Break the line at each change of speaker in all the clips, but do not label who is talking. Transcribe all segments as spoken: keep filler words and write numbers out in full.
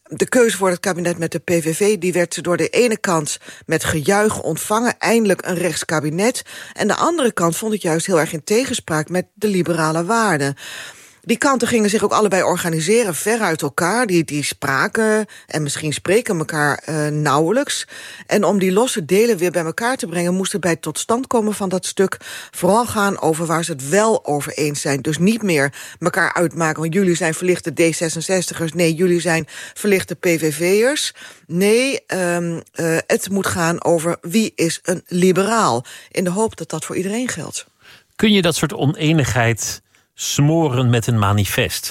de keuze voor het kabinet met de P V V... die werd door de ene kant met gejuich ontvangen. Eindelijk een rechtskabinet. En de andere kant vond het juist heel erg in tegenspraak... met de liberale waarden. Die kanten gingen zich ook allebei organiseren, ver uit elkaar. Die, die spraken en misschien spreken elkaar uh, nauwelijks. En om die losse delen weer bij elkaar te brengen... moest het bij het tot stand komen van dat stuk... vooral gaan over waar ze het wel over eens zijn. Dus niet meer elkaar uitmaken... want jullie zijn verlichte D zesenzestigers... nee, jullie zijn verlichte P V V'ers. Nee, um, uh, het moet gaan over wie is een liberaal. In de hoop dat dat voor iedereen geldt.
Kun je dat soort oneenigheid smoren met een manifest?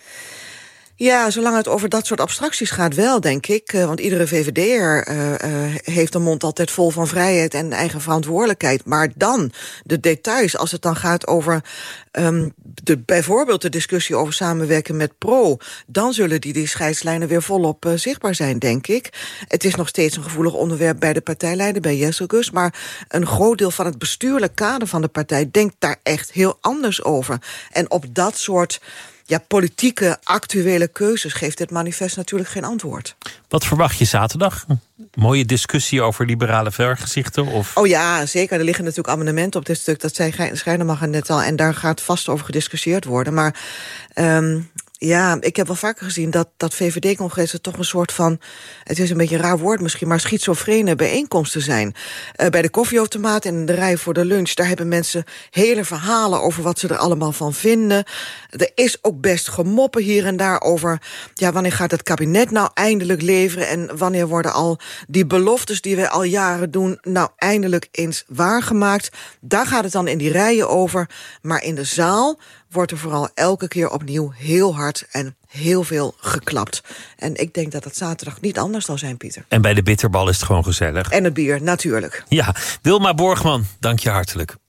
Ja, zolang het over dat soort abstracties gaat wel, denk ik. Uh, want iedere V V D'er uh, uh, heeft een mond altijd vol van vrijheid en eigen verantwoordelijkheid. Maar dan, de details, als het dan gaat over um, de, bijvoorbeeld de discussie over samenwerken met Pro, dan zullen die, die scheidslijnen weer volop uh, zichtbaar zijn, denk ik. Het is nog steeds een gevoelig onderwerp bij de partijleider, bij Jesselgus, maar een groot deel van het bestuurlijk kader van de partij denkt daar echt heel anders over. En op dat soort ja, politieke, actuele keuzes geeft dit manifest natuurlijk geen antwoord.
Wat verwacht je zaterdag? Een mooie discussie over liberale vergezichten? Of?
Oh ja, zeker. Er liggen natuurlijk amendementen op dit stuk. Dat zei Schrijnemacher net al. En daar gaat vast over gediscussieerd worden. Maar um, ja, ik heb wel vaker gezien dat, dat V V D-congressen toch een soort van, het is een beetje een raar woord misschien, maar schizofrene bijeenkomsten zijn. Uh, bij de koffieautomaat en in de rij voor de lunch, daar hebben mensen hele verhalen over wat ze er allemaal van vinden. Er is ook best gemoppen hier en daar over, ja, wanneer gaat het kabinet nou eindelijk leveren en wanneer worden al die beloftes die we al jaren doen nou eindelijk eens waargemaakt. Daar gaat het dan in die rijen over, maar in de zaal wordt er vooral elke keer opnieuw heel hard en heel veel geklapt. En ik denk dat het zaterdag niet anders zal zijn, Pieter.
En bij de bitterbal is het gewoon gezellig.
En het bier, natuurlijk.
Ja, Wilma Borgman, dank je hartelijk.